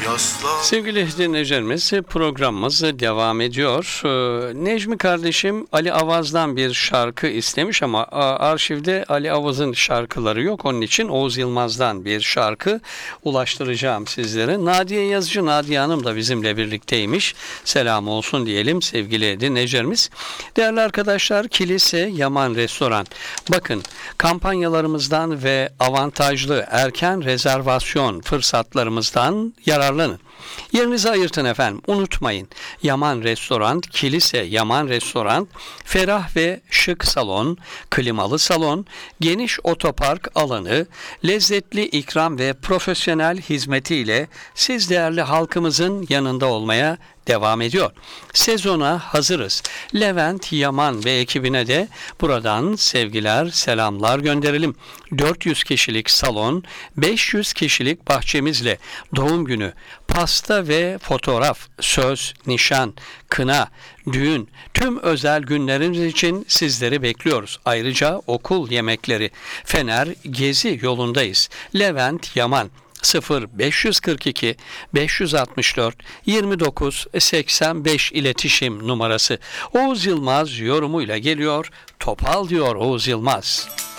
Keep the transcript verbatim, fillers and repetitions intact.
Sevgili dinleyicilerimiz, programımız devam ediyor. Ee, Necmi kardeşim Ali Avaz'dan bir şarkı istemiş ama arşivde Ali Avaz'ın şarkıları yok. Onun için Oğuz Yılmaz'dan bir şarkı ulaştıracağım sizlere. Nadiye Yazıcı, Nadiye Hanım da bizimle birlikteymiş. Selam olsun diyelim sevgili dinleyicilerimiz. Değerli arkadaşlar, Kilise Yaman Restoran. Bakın, kampanyalarımızdan ve avantajlı erken rezervasyon fırsatlarımızdan yararlanın. Yerinizi ayırtın efendim. Unutmayın. Yaman Restoran, Kilise Yaman Restoran, ferah ve şık salon, klimalı salon, geniş otopark alanı, lezzetli ikram ve profesyonel hizmetiyle siz değerli halkımızın yanında olmaya devam ediyor. Sezona hazırız. Levent Yaman ve ekibine de buradan sevgiler, selamlar gönderelim. dört yüz kişilik salon, beş yüz kişilik bahçemizle doğum günü, pasta ve fotoğraf, söz, nişan, kına, düğün, tüm özel günleriniz için sizleri bekliyoruz. Ayrıca okul yemekleri, Fener Gezi yolundayız. Levent Yaman sıfır beş yüz kırk iki beş yüz altmış dört yirmi dokuz seksen beş iletişim numarası. Oğuz Yılmaz yorumuyla geliyor. Topal diyor Oğuz Yılmaz.